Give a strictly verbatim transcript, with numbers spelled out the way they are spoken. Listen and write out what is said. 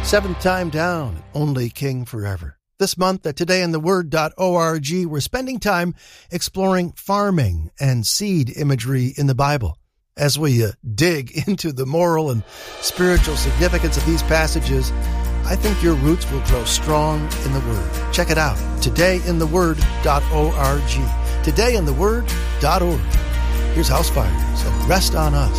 Seventh time down, only King forever. This month at today in the word dot org, we're spending time exploring farming and seed imagery in the Bible. As we uh, dig into the moral and spiritual significance of these passages, I think your roots will grow strong in the Word. Check it out, today in the word dot org. today in the word dot org. Here's Housefires and Rest on Us.